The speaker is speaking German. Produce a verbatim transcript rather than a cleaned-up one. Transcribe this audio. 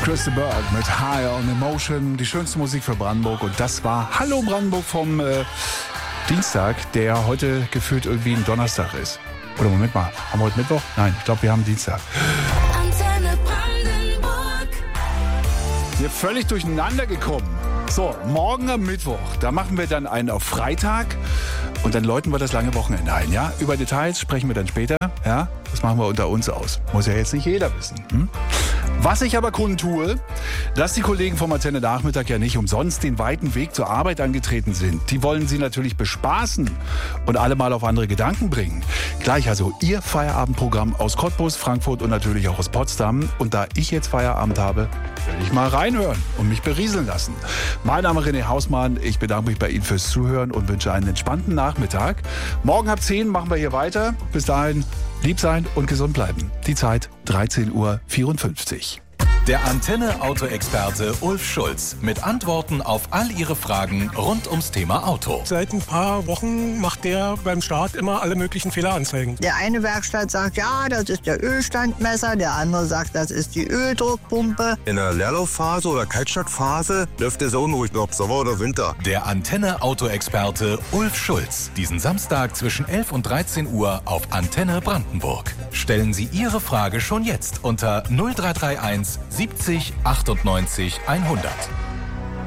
Chris de Burgh mit High on Emotion, die schönste Musik für Brandenburg. Und das war Hallo Brandenburg vom äh, Dienstag, der heute gefühlt irgendwie ein Donnerstag ist. Oder Moment mal, haben wir heute Mittwoch? Nein, ich glaube, wir haben Dienstag. Antenne Brandenburg. Wir sind völlig durcheinander gekommen. So, morgen am Mittwoch, da machen wir dann einen auf Freitag und dann läuten wir das lange Wochenende ein, ja? Über Details sprechen wir dann später, ja? Das machen wir unter uns aus. Muss ja jetzt nicht jeder wissen. Hm? Was ich aber kundtue, dass die Kollegen vom Antenne Nachmittag ja nicht umsonst den weiten Weg zur Arbeit angetreten sind. Die wollen sie natürlich bespaßen und alle mal auf andere Gedanken bringen. Gleich also ihr Feierabendprogramm aus Cottbus, Frankfurt und natürlich auch aus Potsdam. Und da ich jetzt Feierabend habe, will ich mal reinhören und mich berieseln lassen. Mein Name ist René Hausmann. Ich bedanke mich bei Ihnen fürs Zuhören und wünsche einen entspannten Nachmittag. Morgen ab zehn machen wir hier weiter. Bis dahin lieb sein und gesund bleiben. Die Zeit dreizehn Uhr vierundfünfzig. Der Antenne-Auto-Experte Ulf Schulz mit Antworten auf all Ihre Fragen rund ums Thema Auto. Seit ein paar Wochen macht der beim Start immer alle möglichen Fehleranzeigen. Der eine Werkstatt sagt, ja, das ist der Ölstandmesser, der andere sagt, das ist die Öldruckpumpe. In der Leerlaufphase oder Kaltstartphase läuft der so unruhig, ob Sommer oder Winter. Der Antenne-Auto-Experte Ulf Schulz. Diesen Samstag zwischen elf und dreizehn Uhr auf Antenne Brandenburg. Stellen Sie Ihre Frage schon jetzt unter null drei drei eins siebzig achtundneunzig hundert.